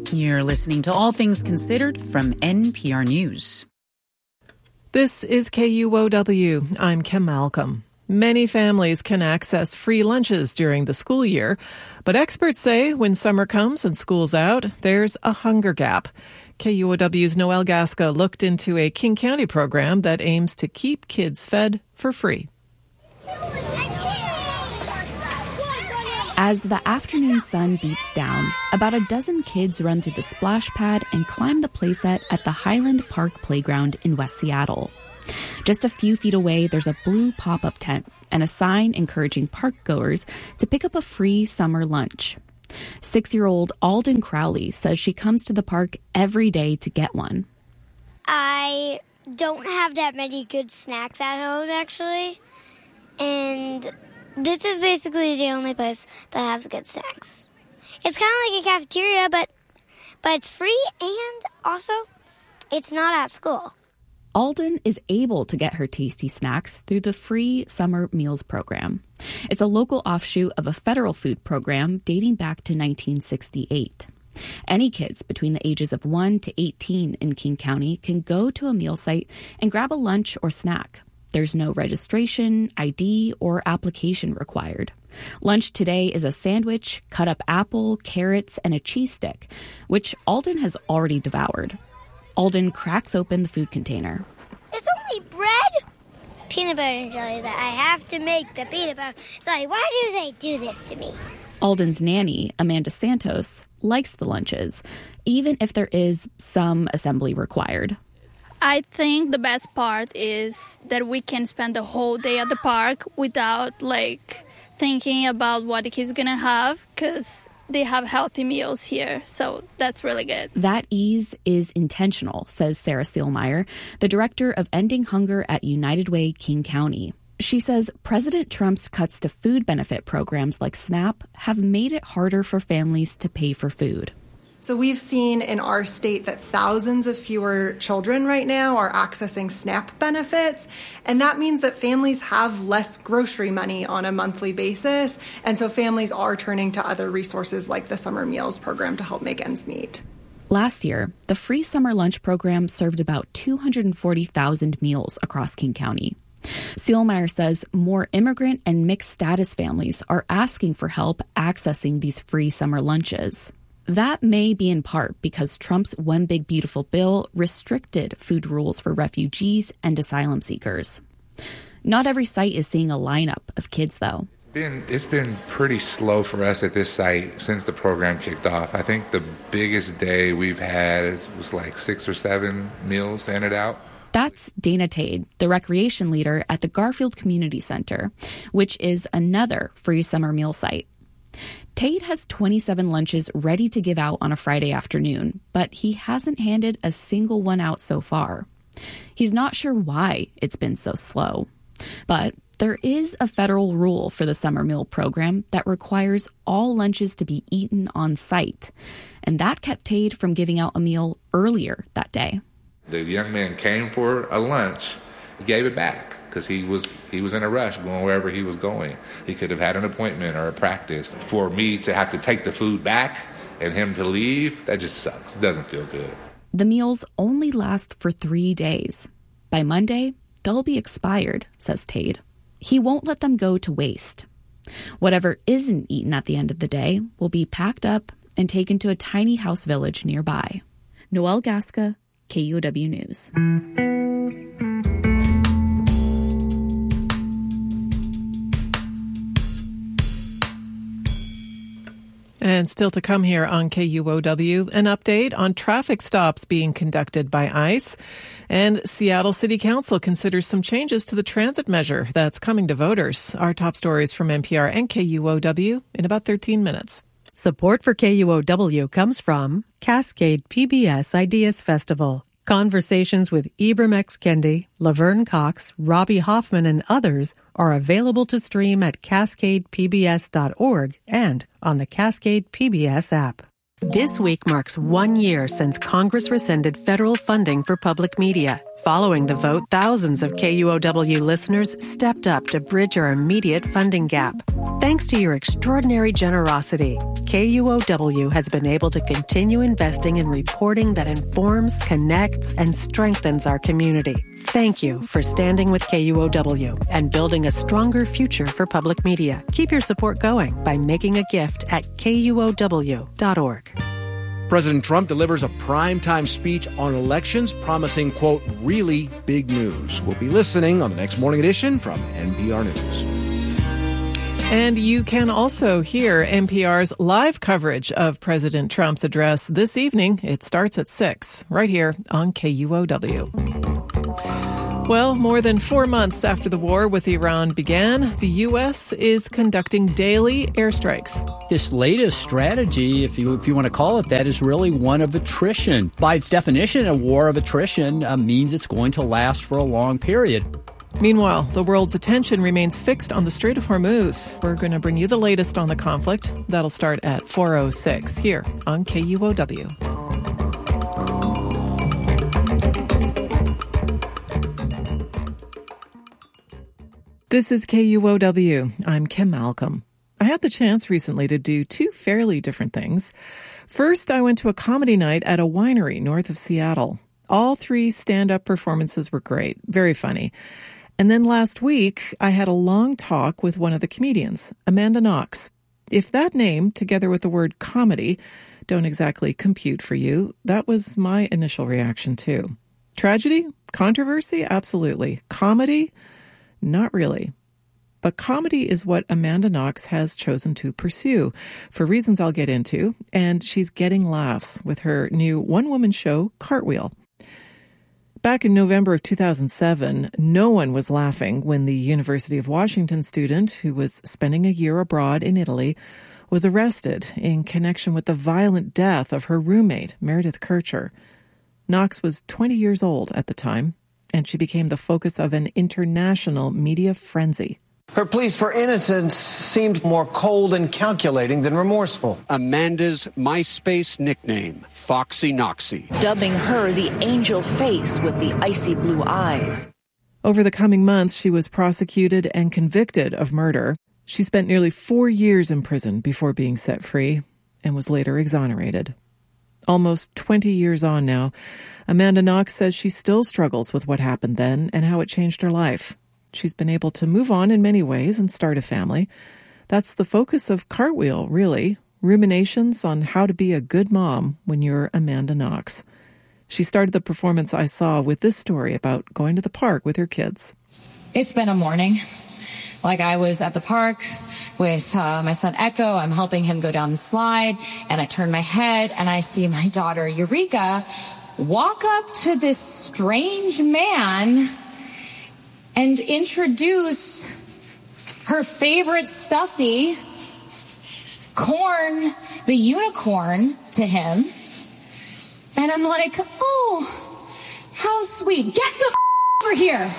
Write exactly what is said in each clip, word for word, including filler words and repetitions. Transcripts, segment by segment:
You're listening to All Things Considered from N P R News. This is K U O W. I'm Kim Malcolm. Many families can access free lunches during the school year, but experts say when summer comes and school's out, there's a hunger gap. K U O W's Noelle Gasca looked into a King County program that aims to keep kids fed for free. As the afternoon sun beats down, about a dozen kids run through the splash pad and climb the playset at the Highland Park Playground in West Seattle. Just a few feet away, there's a blue pop-up tent and a sign encouraging park goers to pick up a free summer lunch. Six-year-old Alden Crowley says she comes to the park every day to get one. I don't have that many good snacks at home, actually, and this is basically the only place that has good snacks. It's kind of like a cafeteria, but but it's free, and also it's not at school. Alden is able to get her tasty snacks through the free summer meals program. It's a local offshoot of a federal food program dating back to nineteen sixty-eight. Any kids between the ages of one to eighteen in King County can go to a meal site and grab a lunch or snack. There's no registration, I D, or application required. Lunch today is a sandwich, cut-up apple, carrots, and a cheese stick, which Alden has already devoured. Alden cracks open the food container. It's only bread? It's peanut butter and jelly that I have to make the peanut butter. It's like, why do they do this to me? Alden's nanny, Amanda Santos, likes the lunches, even if there is some assembly required. I think the best part is that we can spend the whole day at the park without, like, thinking about what the kids are going to have, because they have healthy meals here, so that's really good. That ease is intentional, says Sarah Seelmeyer, the director of Ending Hunger at United Way King County. She says President Trump's cuts to food benefit programs like SNAP have made it harder for families to pay for food. So we've seen in our state that thousands of fewer children right now are accessing SNAP benefits, and that means that families have less grocery money on a monthly basis, and so families are turning to other resources like the Summer Meals Program to help make ends meet. Last year, the free summer lunch program served about two hundred forty thousand meals across King County. Seelmeyer says more immigrant and mixed status families are asking for help accessing these free summer lunches. That may be in part because Trump's One Big Beautiful Bill restricted food rules for refugees and asylum seekers. Not every site is seeing a lineup of kids, though. It's been, it's been pretty slow for us at this site since the program kicked off. I think the biggest day we've had was like six or seven meals handed out. That's Dana Tade, the recreation leader at the Garfield Community Center, which is another free summer meal site. Tate has twenty-seven lunches ready to give out on a Friday afternoon, but he hasn't handed a single one out so far. He's not sure why it's been so slow. But there is a federal rule for the summer meal program that requires all lunches to be eaten on site, and that kept Tate from giving out a meal earlier that day. The young man came for a lunch, gave it back. Because he was he was in a rush going wherever he was going. He could have had an appointment or a practice. For me to have to take the food back and him to leave, that just sucks. It doesn't feel good. The meals only last for three days. By Monday, they'll be expired, says Tade. He won't let them go to waste. Whatever isn't eaten at the end of the day will be packed up and taken to a tiny house village nearby. Noelle Gasca, K U O W News. And still to come here on K U O W, an update on traffic stops being conducted by ICE. And Seattle City Council considers some changes to the transit measure that's coming to voters. Our top stories from N P R and K U O W in about thirteen minutes. Support for K U O W comes from Cascade P B S Ideas Festival. Conversations with Ibram X. Kendi, Laverne Cox, Robbie Hoffman, and others are available to stream at cascade p b s dot org and on the Cascade P B S app. This week marks one year since Congress rescinded federal funding for public media. Following the vote, thousands of K U O W listeners stepped up to bridge our immediate funding gap. Thanks to your extraordinary generosity, K U O W has been able to continue investing in reporting that informs, connects, and strengthens our community. Thank you for standing with K U O W and building a stronger future for public media. Keep your support going by making a gift at K U O W dot org. President Trump delivers a primetime speech on elections, promising, quote, really big news. We'll be listening on the next Morning Edition from N P R News. And you can also hear N P R's live coverage of President Trump's address this evening. It starts at six, right here on K U O W. Well, more than four months after the war with Iran began, the U S is conducting daily airstrikes. This latest strategy, if you if you want to call it that, is really one of attrition. By its definition, a war of attrition uh, means it's going to last for a long period. Meanwhile, the world's attention remains fixed on the Strait of Hormuz. We're going to bring you the latest on the conflict. That'll start at four oh six here on K U O W. This is K U O W. I'm Kim Malcolm. I had the chance recently to do two fairly different things. First, I went to a comedy night at a winery north of Seattle. All three stand-up performances were great, very funny. And then last week, I had a long talk with one of the comedians, Amanda Knox. If that name, together with the word comedy, don't exactly compute for you, that was my initial reaction too. Tragedy? Controversy? Absolutely. Comedy? Not really. But comedy is what Amanda Knox has chosen to pursue, for reasons I'll get into, and she's getting laughs with her new one-woman show, Cartwheel. Back in November of two thousand seven, no one was laughing when the University of Washington student, who was spending a year abroad in Italy, was arrested in connection with the violent death of her roommate, Meredith Kercher. Knox was twenty years old at the time, and she became the focus of an international media frenzy. Her pleas for innocence seemed more cold and calculating than remorseful. Amanda's MySpace nickname, Foxy Knoxy. Dubbing her the angel face with the icy blue eyes. Over the coming months, she was prosecuted and convicted of murder. She spent nearly four years in prison before being set free and was later exonerated. Almost twenty years on now, Amanda Knox says she still struggles with what happened then and how it changed her life. She's been able to move on in many ways and start a family. That's the focus of Cartwheel, really. Ruminations on how to be a good mom when you're Amanda Knox. She started the performance I saw with this story about going to the park with her kids. It's been a morning. Like I was at the park with uh, my son Echo. I'm helping him go down the slide, and I turn my head and I see my daughter Eureka walk up to this strange man and introduce her favorite stuffy, Corn, the unicorn, to him. And I'm like, oh, how sweet. Get the f- over here.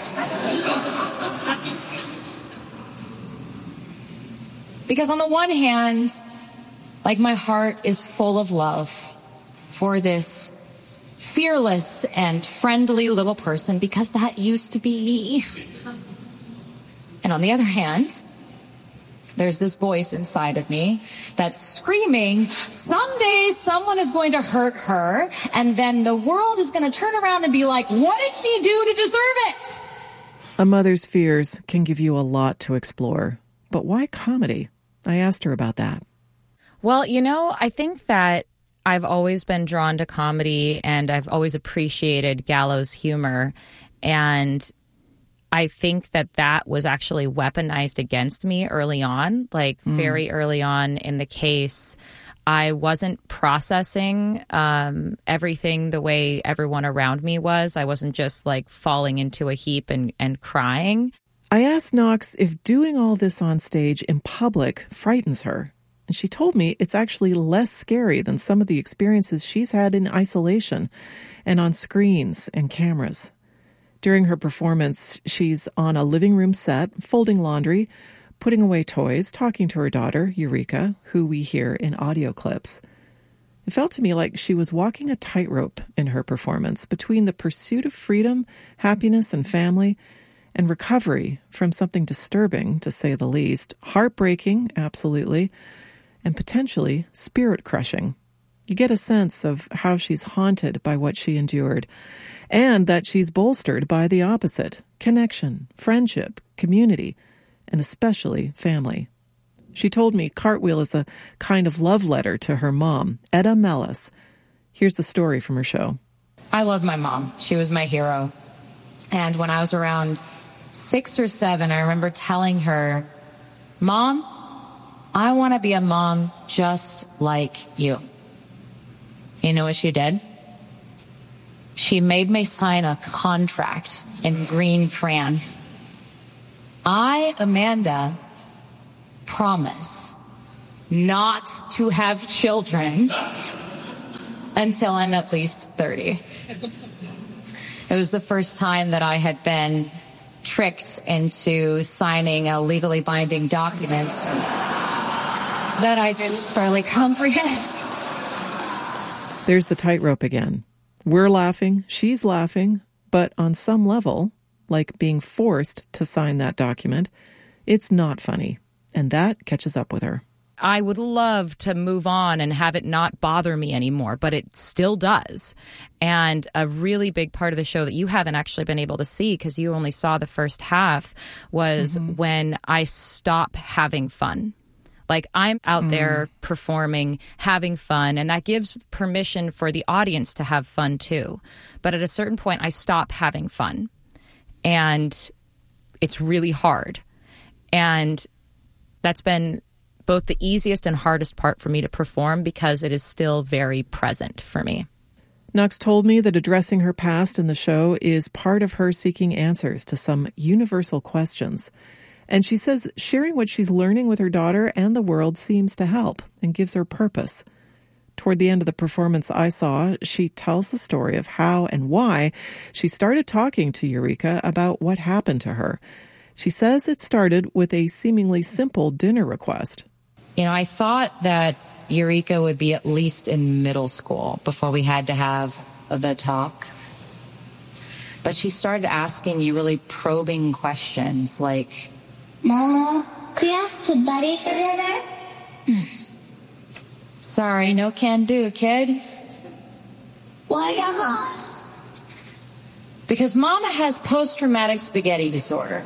Because on the one hand, like my heart is full of love for this fearless and friendly little person, because that used to be me. And on the other hand, there's this voice inside of me that's screaming, someday someone is going to hurt her, and then the world is going to turn around and be like, what did she do to deserve it? A mother's fears can give you a lot to explore. But why comedy? I asked her about that. Well, you know, I think that I've always been drawn to comedy, and I've always appreciated gallows humor. And I think that that was actually weaponized against me early on, like mm. very early on in the case. I wasn't processing um, everything the way everyone around me was. I wasn't just like falling into a heap and, and crying. I asked Knox if doing all this on stage in public frightens her. And she told me it's actually less scary than some of the experiences she's had in isolation and on screens and cameras. During her performance, she's on a living room set, folding laundry, putting away toys, talking to her daughter, Eureka, who we hear in audio clips. It felt to me like she was walking a tightrope in her performance between the pursuit of freedom, happiness, and family, and recovery from something disturbing, to say the least, heartbreaking, absolutely, and potentially spirit-crushing. You get a sense of how she's haunted by what she endured, and that she's bolstered by the opposite: connection, friendship, community, and especially family. She told me Cartwheel is a kind of love letter to her mom, Etta Mellis. Here's the story from her show. I love my mom. She was my hero. And when I was around six or seven, I remember telling her, Mom, I want to be a mom just like you. You know what she did? She made me sign a contract in green crayon. I, Amanda, promise not to have children until I'm at least thirty. It was the first time that I had been tricked into signing a legally binding document that I didn't fairly comprehend. There's the tightrope again. We're laughing, she's laughing, but on some level, like being forced to sign that document, it's not funny. And that catches up with her. I would love to move on and have it not bother me anymore, but it still does. And a really big part of the show that you haven't actually been able to see because you only saw the first half was mm-hmm. when I stop having fun. Like, I'm out mm. there performing, having fun, and that gives permission for the audience to have fun too. But at a certain point, I stop having fun. And it's really hard. And that's been both the easiest and hardest part for me to perform because it is still very present for me. Knox told me that addressing her past in the show is part of her seeking answers to some universal questions. And she says sharing what she's learning with her daughter and the world seems to help and gives her purpose. Toward the end of the performance I saw, she tells the story of how and why she started talking to Eureka about what happened to her. She says it started with a seemingly simple dinner request. You know, I thought that Eureka would be at least in middle school before we had to have the talk. But she started asking you really probing questions like, Mama, could you ask the buddy for dinner? Sorry, no can do, kid. Why not? Because Mama has post-traumatic spaghetti disorder.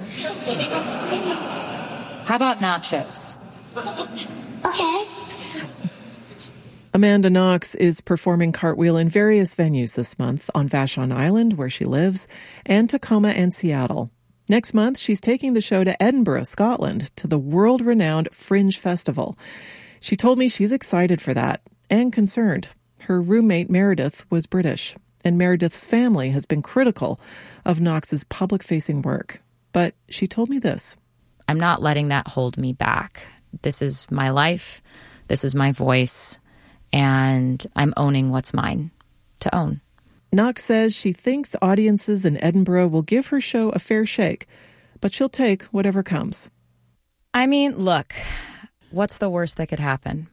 How about nachos? Okay. Amanda Knox is performing Cartwheel in various venues this month on Vashon Island, where she lives, and Tacoma and Seattle. Next month, she's taking the show to Edinburgh, Scotland, to the world-renowned Fringe Festival. She told me she's excited for that and concerned. Her roommate, Meredith, was British, and Meredith's family has been critical of Knox's public-facing work. But she told me this. I'm not letting that hold me back. This is my life. This is my voice. And I'm owning what's mine to own. Knox says she thinks audiences in Edinburgh will give her show a fair shake, but she'll take whatever comes. I mean, look, what's the worst that could happen?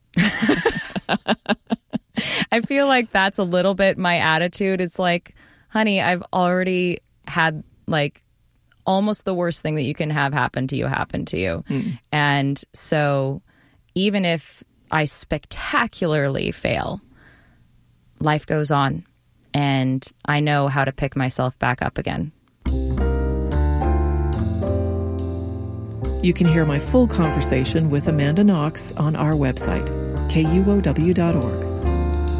I feel like that's a little bit my attitude. It's like, honey, I've already had like almost the worst thing that you can have happen to you happen to you. Mm. And so even if I spectacularly fail, life goes on. And I know how to pick myself back up again. You can hear my full conversation with Amanda Knox on our website, K U O W dot org.